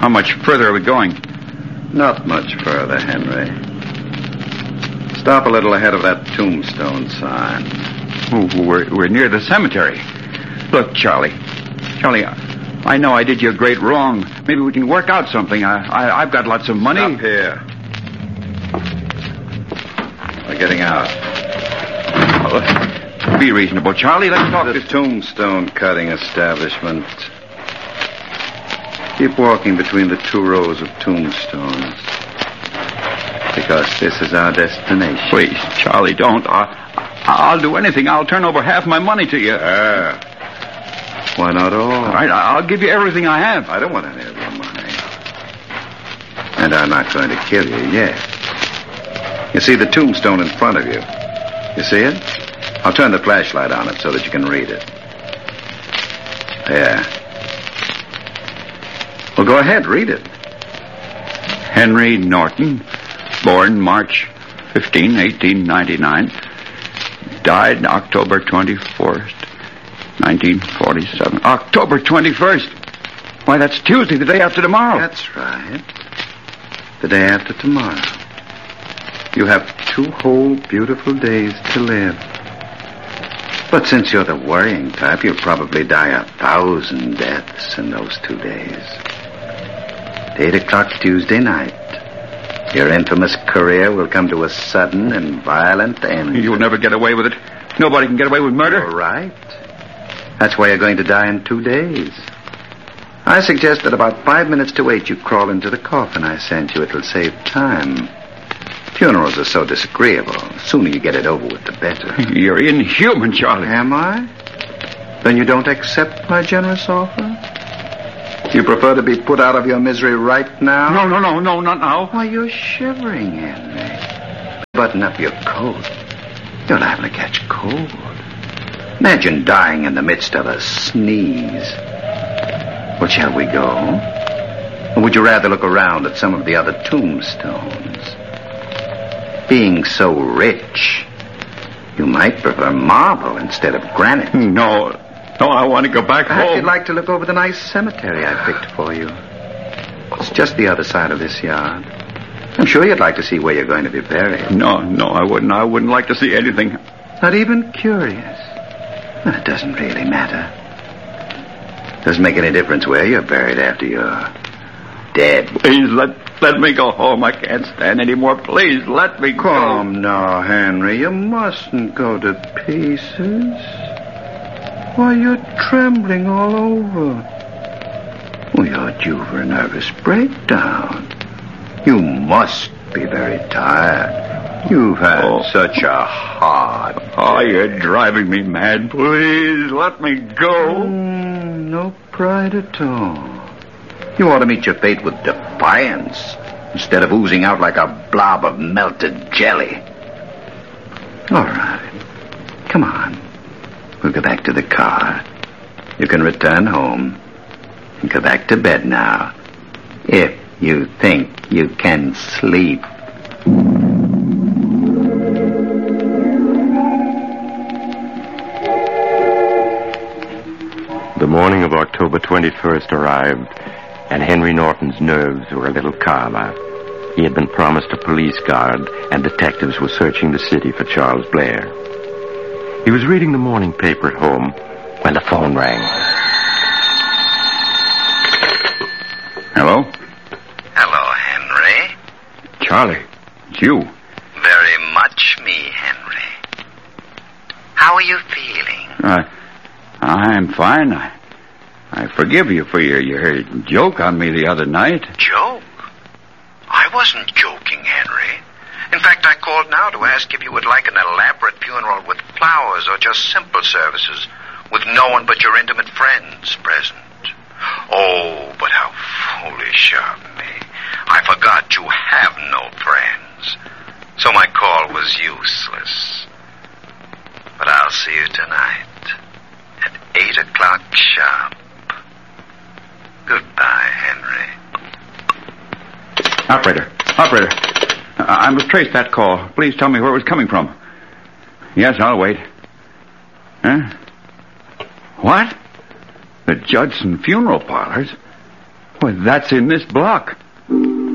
How much further are we going? Not much further, Henry. Stop a little ahead of that tombstone sign. We're near the cemetery. Look, Charlie. Charlie, I know I did you a great wrong. Maybe we can work out something. I've got lots of money. Stop here. We're getting out. Be reasonable, Charlie. Let's talk The tombstone cutting establishment. Keep walking between the 2 rows of tombstones. Because this is our destination. Please, Charlie, don't. I'll do anything. I'll turn over half my money to you. Why not all? All right, I'll give you everything I have. I don't want any of your money. And I'm not going to kill you yet. You see the tombstone in front of you? You see it? I'll turn the flashlight on it so that you can read it. There. Well, go ahead, read it. Henry Norton, born March 15, 1899. Died October 24th, 1947. October 21st? Why, that's Tuesday, the day after tomorrow. That's right. The day after tomorrow. You have 2 whole beautiful days to live. But since you're the worrying type, you'll probably die 1,000 deaths in those 2 days. At 8 o'clock Tuesday night, your infamous career will come to a sudden and violent end. You'll never get away with it. Nobody can get away with murder. You're right. That's why you're going to die in 2 days. I suggest that about 5 minutes to 8 you crawl into the coffin I sent you. It'll save time. Funerals are so disagreeable. The sooner you get it over with, the better. You're inhuman, Charlie. Am I? Then you don't accept my generous offer? You prefer to be put out of your misery right now? No, not now. Why, you're shivering, Henry. Button up your coat. You're liable to catch cold. Imagine dying in the midst of a sneeze. Well, shall we go? Or would you rather look around at some of the other tombstones? Being so rich, you might prefer marble instead of granite. No, I want to go back Perhaps home. you'd like to look over the nice cemetery I picked for you. It's just the other side of this yard. I'm sure you'd like to see where you're going to be buried. No, I wouldn't. I wouldn't like to see anything. Not even curious. Well, it doesn't really matter. Doesn't make any difference where you're buried after you're dead. Please, let me go home. I can't stand anymore. Please, let me go. Come now, Henry. You mustn't go to pieces. Why, you're trembling all over. Well, you're due for a nervous breakdown. You must be very tired. You've had such a hard day. Oh, you're driving me mad. Please, let me go. No pride at all. You ought to meet your fate with defiance instead of oozing out like a blob of melted jelly. All right. Come on. We'll go back to the car. You can return home and go back to bed now. If you think you can sleep. The morning of October 21st arrived, and Henry Norton's nerves were a little calmer. He had been promised a police guard, and detectives were searching the city for Charles Blair. He was reading the morning paper at home when the phone rang. Hello? Hello, Henry. Charlie, it's you. Very much me, Henry. How are you feeling? I'm fine. I forgive you for your joke on me the other night. Joke? I wasn't joking, Henry. In fact, I called now to ask if you would like an elaborate funeral with flowers or just simple services with no one but your intimate friends present. Oh, but how foolish of me. I forgot you have no friends. So my call was useless. But I'll see you tonight at 8 o'clock sharp. Goodbye, Henry. Operator, I must trace that call. Please tell me where it was coming from. Yes, I'll wait. Huh? What? The Judson Funeral Parlors? Well, Well, that's in this block.